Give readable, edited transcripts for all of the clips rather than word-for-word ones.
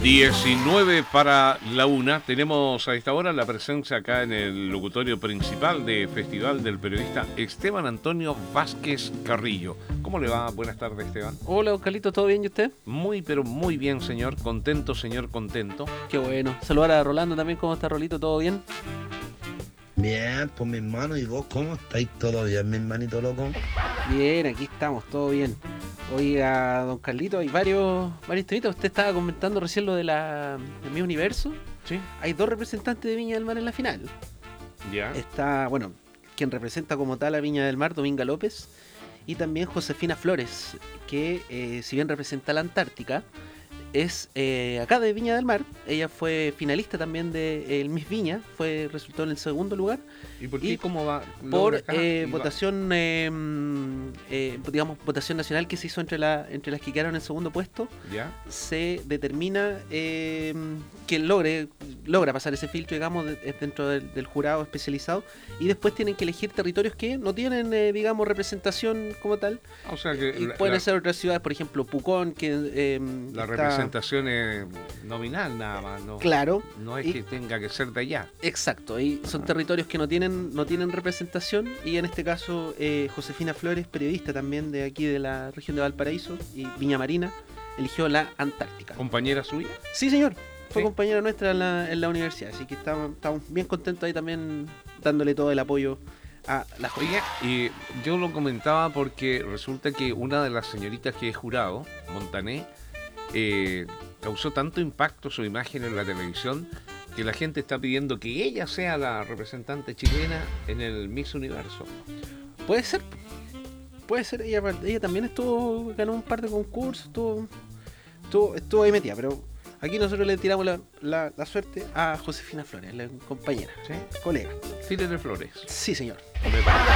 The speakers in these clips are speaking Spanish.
19 para la 1. Tenemos a esta hora la presencia acá en el locutorio principal de Festival del periodista Esteban Antonio Vázquez Carrillo. ¿Cómo le va? Buenas tardes, Esteban. Hola, don Carlito, ¿todo bien y usted? Muy, pero muy bien, señor. Contento, señor, contento. Qué bueno. Saludar a Rolando también. ¿Cómo está, Rolito? ¿Todo bien? Bien, pues mi hermano, ¿y vos cómo estáis? ¿Todo bien, mi hermanito loco? Bien, aquí estamos, todo bien. Oiga, don Carlito, hay varios temitas. Usted estaba comentando recién lo del Miss Universo. Sí. Hay dos representantes de Viña del Mar en la final. Ya. Está, bueno, quien representa como tal a Viña del Mar, Dominga López, y también Josefina Flores, que si bien representa a la Antártica, es acá de Viña del Mar. Ella fue finalista también de el Miss Viña, resultó en el segundo lugar. ¿Y por qué? ¿Cómo va? Por votación, digamos, votación nacional que se hizo entre las que quedaron en el segundo puesto. Ya. Se determina que logra pasar ese filtro, digamos, dentro del jurado especializado, y después tienen que elegir territorios que no tienen, digamos, representación como tal. O sea que y pueden ser otras ciudades, por ejemplo, Pucón, que la representación es nominal nada más, ¿no? Claro. No es que tenga que ser de allá. Exacto, y son territorios que no tienen representación, y en este caso Josefina Flores, periodista también de aquí de la región de Valparaíso y Viña Marina, eligió la Antártica. ¿Compañera suya? Sí, señor, fue ¿Sí? compañera nuestra en la universidad, así que estamos bien contentos ahí también, dándole todo el apoyo a la joya. Oiga, y yo lo comentaba porque resulta que una de las señoritas que he jurado, Montané, causó tanto impacto su imagen en la televisión que la gente está pidiendo que ella sea la representante chilena en el Miss Universo. Puede ser, ella también ganó un par de concursos, estuvo ahí metida, pero aquí nosotros le tiramos la suerte a Josefina Flores, la compañera, ¿Sí? colega. Tire de flores. Sí, señor. Me parece.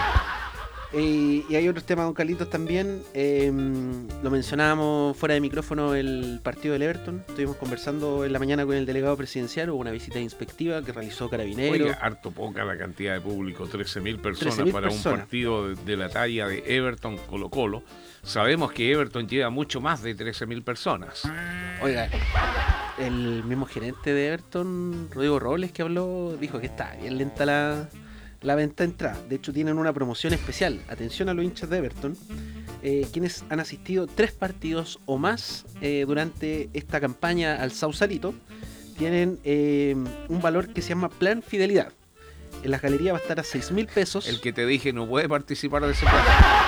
Y hay otros temas, don Carlitos, también. Lo mencionábamos fuera de micrófono, el partido del Everton. Estuvimos conversando en la mañana con el delegado presidencial. Hubo una visita inspectiva que realizó Carabineros. Oiga, harto poca la cantidad de público, 13.000 personas 13.000 para personas. un partido de la talla de Everton Colo-Colo. Sabemos que Everton lleva mucho más de 13.000 personas. Oiga, el mismo gerente de Everton, Rodrigo Robles, que habló, dijo que está bien lenta la venta de entrada. De hecho, tienen una promoción especial. Atención a los hinchas de Everton, quienes han asistido 3 partidos o más durante esta campaña al Sausalito, tienen un valor que se llama Plan Fidelidad. En las galerías va a estar a 6.000 pesos. El que te dije no puede participar de ese plan.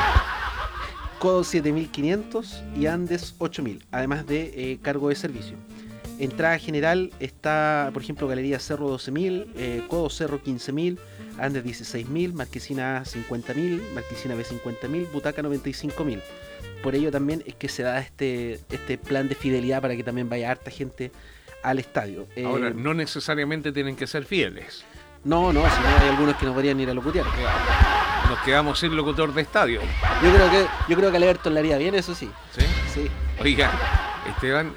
Codo 7.500 y Andes 8.000, además de cargo de servicio. Entrada general está, por ejemplo, Galería Cerro 12.000, Codo Cerro 15.000, Andes 16.000, Marquesina A 50.000, Marquesina B 50.000, Butaca 95.000. Por ello también es que se da este plan de fidelidad para que también vaya harta gente al estadio. Ahora, no necesariamente tienen que ser fieles. No, si no hay algunos que no podrían ir a locutear. Nos quedamos sin locutor de estadio. Yo creo que al Everton le haría bien, eso sí. ¿Sí? Sí. Oiga, Esteban,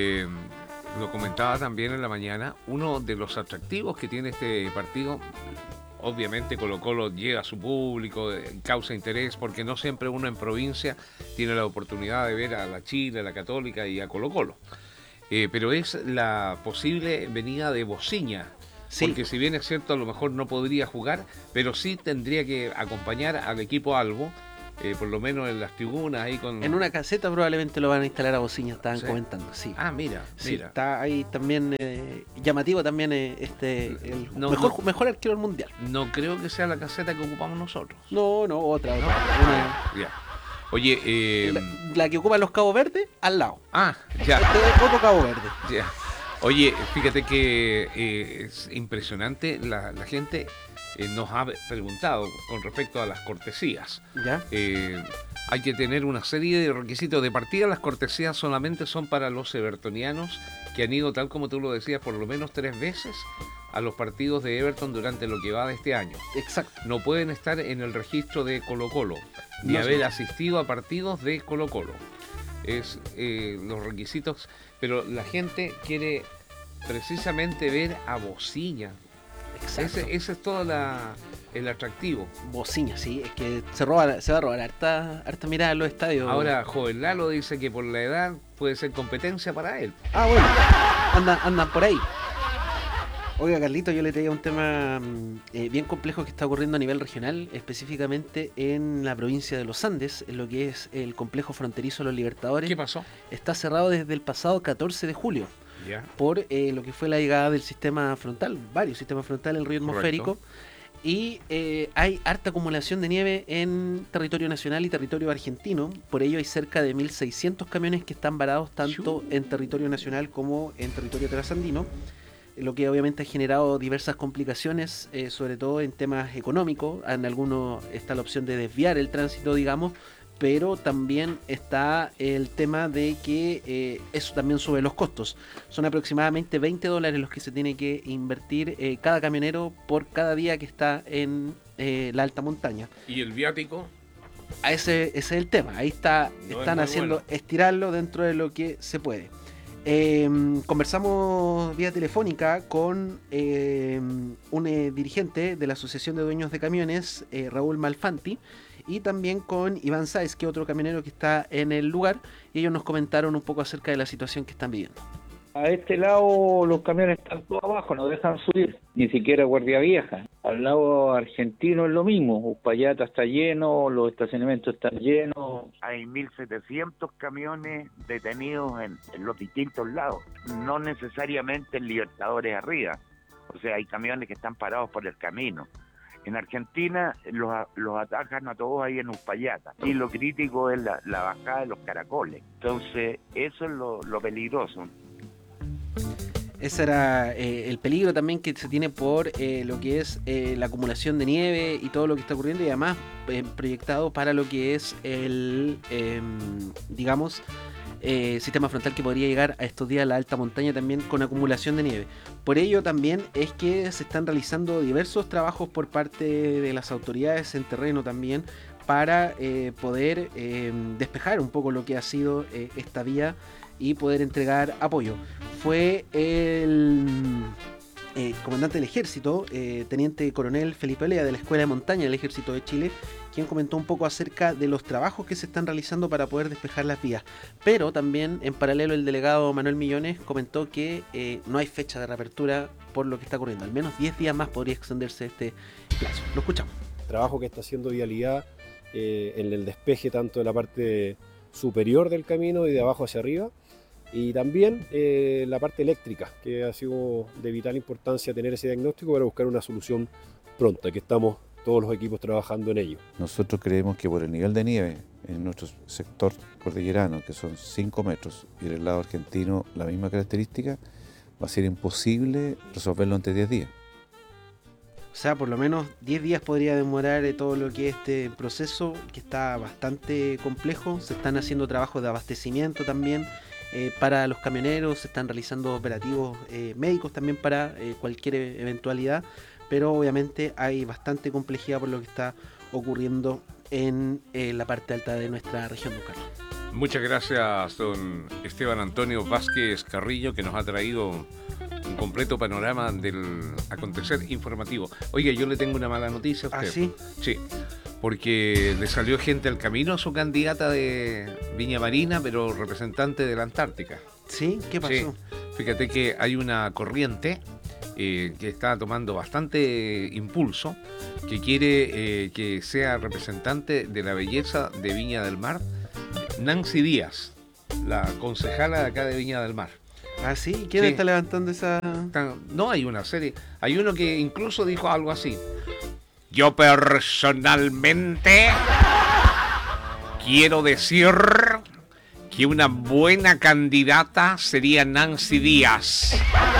lo comentaba también en la mañana, uno de los atractivos que tiene este partido, obviamente Colo-Colo llega a su público, causa interés, porque no siempre uno en provincia tiene la oportunidad de ver a la Chile, a la Católica y a Colo-Colo. Pero es la posible venida de Bociña. Sí. Porque si bien es cierto, a lo mejor no podría jugar, pero sí tendría que acompañar al equipo Albo, por lo menos en las tribunas ahí con... En una caseta probablemente lo van a instalar a Bociña, estaban ¿Sí? comentando, sí. Ah, mira. Sí, está ahí también llamativo también el No, mejor arquero del mundial. No creo que sea la caseta que ocupamos nosotros. No, otra. Ya. Oye, La que ocupan los Cabos Verdes, al lado. Ya. Este es otro Cabo Verde. Ya. Oye, fíjate que es impresionante, la gente nos ha preguntado con respecto a las cortesías. ¿Ya? Hay que tener una serie de requisitos de partida. Las cortesías solamente son para los evertonianos que han ido, tal como tú lo decías, por lo menos 3 veces a los partidos de Everton durante lo que va de este año. Exacto. No pueden estar en el registro de Colo-Colo, ni No, haber sí. asistido a partidos de Colo-Colo. Es los requisitos, pero la gente quiere precisamente ver a Bociña. Exacto. Esa es toda el atractivo. Bociña, sí, es que se va a robar harta mirada en los estadios. Ahora, Joven Lalo dice que por la edad puede ser competencia para él. Ah, bueno, andan por ahí. Oiga, Carlito, yo le traía un tema bien complejo que está ocurriendo a nivel regional, específicamente en la provincia de los Andes, en lo que es el complejo fronterizo de los Libertadores. ¿Qué pasó? Está cerrado desde el pasado 14 de julio Ya. por lo que fue la llegada del sistema frontal, varios sistemas frontales en el río atmosférico. Y hay harta acumulación de nieve en territorio nacional y territorio argentino. Por ello hay cerca de 1.600 camiones que están varados tanto en territorio nacional como en territorio trasandino, lo que obviamente ha generado diversas complicaciones, sobre todo en temas económicos. En algunos está la opción de desviar el tránsito, digamos, pero también está el tema de que eso también sube los costos. Son aproximadamente $20 los que se tiene que invertir cada camionero por cada día que está en la alta montaña. ¿Y el viático? Ese es el tema. Ahí están haciendo estirarlo dentro de lo que se puede. Conversamos vía telefónica con un dirigente de la Asociación de Dueños de Camiones, Raúl Malfanti, y también con Iván Sáez, que es otro camionero que está en el lugar, y ellos nos comentaron un poco acerca de la situación que están viviendo. A este lado los camiones están todos abajo, no dejan subir, ni siquiera Guardia Vieja. Al lado argentino es lo mismo, Uspallata está lleno, los estacionamientos están llenos. Hay 1.700 camiones detenidos en los distintos lados, no necesariamente en Libertadores arriba, o sea, hay camiones que están parados por el camino. En Argentina los atacan a todos ahí en Uspallata, y lo crítico es la bajada de los caracoles, entonces eso es lo peligroso. Ese era el peligro también que se tiene por lo que es la acumulación de nieve y todo lo que está ocurriendo, y además proyectado para lo que es el, digamos, sistema frontal que podría llegar a estos días a la alta montaña también con acumulación de nieve. Por ello también es que se están realizando diversos trabajos por parte de las autoridades en terreno también para poder despejar un poco lo que ha sido esta vía y poder entregar apoyo. Fue el comandante del ejército, teniente coronel Felipe Olea, de la Escuela de Montaña del Ejército de Chile, quien comentó un poco acerca de los trabajos que se están realizando para poder despejar las vías. Pero también, en paralelo, el delegado Manuel Millones comentó que no hay fecha de reapertura por lo que está ocurriendo. Al menos 10 días más podría extenderse este plazo. Lo escuchamos. Trabajo que está haciendo Vialidad en el despeje tanto de la parte superior del camino y de abajo hacia arriba, y también la parte eléctrica, que ha sido de vital importancia tener ese diagnóstico para buscar una solución pronta, que estamos todos los equipos trabajando en ello. Nosotros creemos que por el nivel de nieve en nuestro sector cordillerano, que son 5 metros, y en el lado argentino la misma característica, va a ser imposible resolverlo antes de 10 días. O sea, por lo menos 10 días podría demorar todo lo que es este proceso, que está bastante complejo. Se están haciendo trabajos de abastecimiento también para los camioneros, se están realizando operativos médicos también para cualquier eventualidad, pero obviamente hay bastante complejidad por lo que está ocurriendo en la parte alta de nuestra región, don Carlos. Muchas gracias, don Esteban Antonio Vázquez Carrillo, que nos ha traído un completo panorama del acontecer informativo. Oiga, yo le tengo una mala noticia a usted. ¿Ah, sí? Sí, porque le salió gente al camino a su candidata de Viña Marina, pero representante de la Antártica. ¿Sí? ¿Qué pasó? Sí, fíjate que hay una corriente que está tomando bastante impulso, que quiere que sea representante de la belleza de Viña del Mar, Nancy Díaz, la concejala de acá de Viña del Mar. ¿Ah, sí? ¿Quién está levantando esa...? No, hay una serie. Hay uno que incluso dijo algo así: yo personalmente quiero decir que una buena candidata sería Nancy Díaz.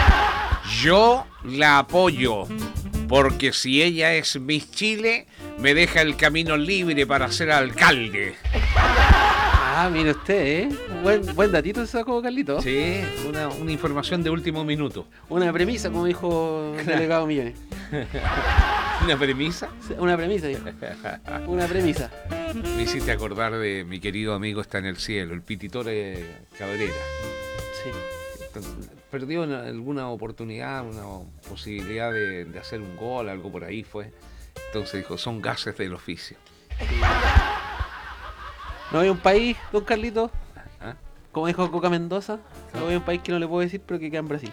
Yo la apoyo, porque si ella es Miss Chile, me deja el camino libre para ser alcalde. Ah, mire usted, buen datito se sacó, Carlito. Sí, una información de último minuto. Una premisa, como dijo el delegado Millones. ¿Una premisa? Una premisa, dijo. Una premisa. Me hiciste acordar de mi querido amigo Está en el Cielo, el Pititore Cabrera. Sí. Perdió alguna oportunidad, una posibilidad de hacer un gol, algo por ahí fue. Entonces dijo, son gases del oficio. No hay un país, don Carlito, ¿Ah? como dijo Coca Mendoza, no hay un país que no le puedo decir, pero que queda en Brasil.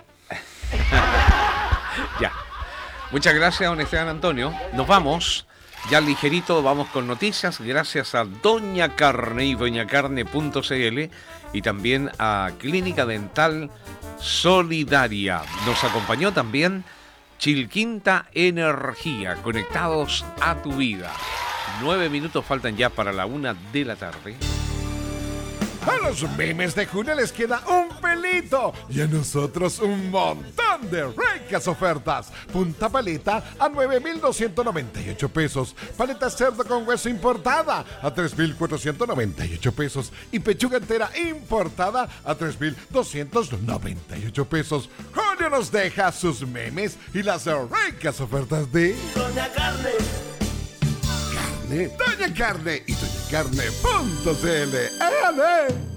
Ya. Muchas gracias, don Esteban Antonio. Nos vamos. Ya ligerito vamos con noticias. Gracias a Doña Carne y doñacarne.cl y también a Clínica Dental Solidaria. Nos acompañó también Chilquinta Energía. Conectados a tu vida. 9 minutos faltan ya para la 1 de la tarde. A los memes de junio les queda un pelito y a nosotros un montón de ricas ofertas. Punta paleta a 9,298 pesos. Paleta cerdo con hueso importada a 3,498 pesos. Y pechuga entera importada a 3,298 pesos. Junio nos deja sus memes y las ricas ofertas de Doña Carne. Doña Carne y doñacarne.cl. ¡Ale!